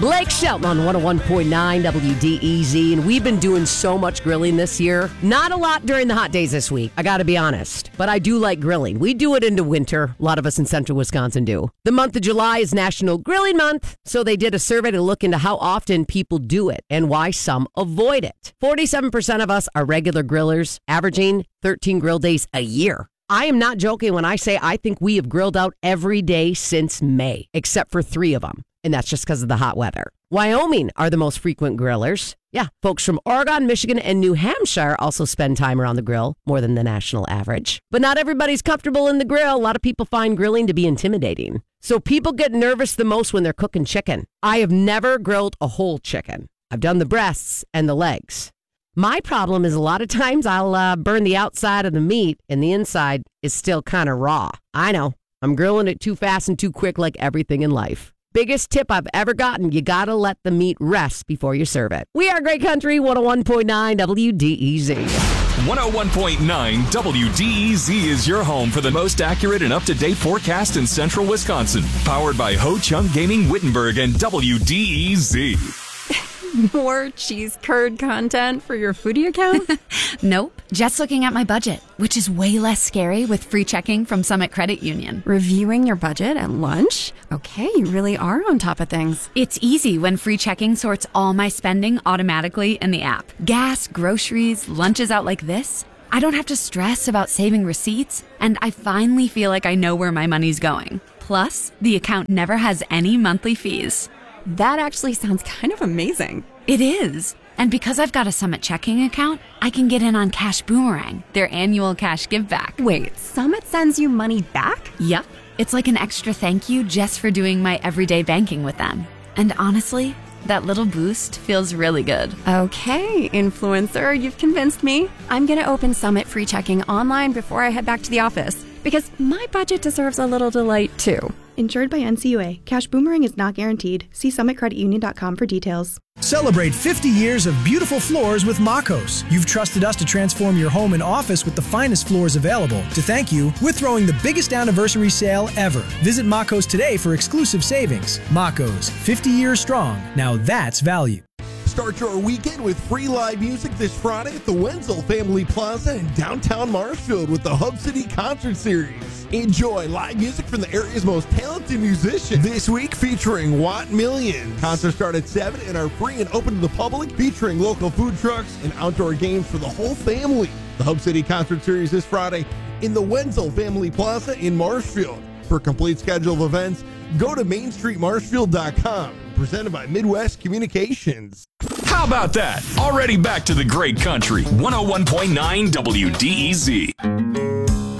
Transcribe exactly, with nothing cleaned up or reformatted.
Blake Shelton on one oh one point nine W D E Z, and we've been doing so much grilling this year. Not a lot during the hot days this week, I gotta be honest, but I do like grilling. We do it into winter. A lot of us in central Wisconsin do. The month of July is National Grilling Month, so they did a survey to look into how often people do it and why some avoid it. forty-seven percent of us are regular grillers, averaging thirteen grill days a year. I am not joking when I say I think we have grilled out every day since May, except for three of them. And that's just because of the hot weather. Wyoming are the most frequent grillers. Yeah, folks from Oregon, Michigan, and New Hampshire also spend time around the grill more than the national average. But not everybody's comfortable in the grill. A lot of people find grilling to be intimidating. So people get nervous the most when they're cooking chicken. I have never grilled a whole chicken. I've done the breasts and the legs. My problem is a lot of times I'll uh, burn the outside of the meat and the inside is still kind of raw. I know, I'm grilling it too fast and too quick like everything in life. Biggest tip I've ever gotten, you gotta let the meat rest before you serve it. We are Great Country, one oh one point nine W D E Z. one oh one point nine W D E Z is your home for the most accurate and up-to-date forecast in central Wisconsin. Powered by Ho Chung Gaming Wittenberg and W D E Z. More cheese curd content for your foodie account? Nope. Just looking at my budget, which is way less scary with free checking from Summit Credit Union. Reviewing your budget at lunch? Okay, you really are on top of things. It's easy when free checking sorts all my spending automatically in the app. Gas, groceries, lunches out like this. I don't have to stress about saving receipts, and I finally feel like I know where my money's going. Plus, the account never has any monthly fees. That actually sounds kind of amazing. It is. And because I've got a Summit checking account, I can get in on Cash Boomerang, their annual cash give back. Wait, Summit sends you money back? Yep. It's like an extra thank you just for doing my everyday banking with them. And honestly, that little boost feels really good. Okay, influencer, you've convinced me. I'm going to open Summit free checking online before I head back to the office, because my budget deserves a little delight too. Insured by N C U A. Cash Boomerang is not guaranteed. See summit credit union dot com for details. Celebrate fifty years of beautiful floors with Makos. You've trusted us to transform your home and office with the finest floors available. To thank you, we're throwing the biggest anniversary sale ever. Visit Makos today for exclusive savings. Makos, fifty years strong. Now that's value. Start your weekend with free live music this Friday at the Wenzel Family Plaza in downtown Marshfield with the Hub City Concert Series. Enjoy live music from the area's most talented musicians. This week featuring Watt Millions. Concerts start at seven and are free and open to the public, featuring local food trucks and outdoor games for the whole family. The Hub City Concert Series this Friday in the Wenzel Family Plaza in Marshfield. For a complete schedule of events, go to main street marshfield dot com. Presented by Midwest Communications. How about that? Already back to the Great Country, one oh one point nine W D E Z.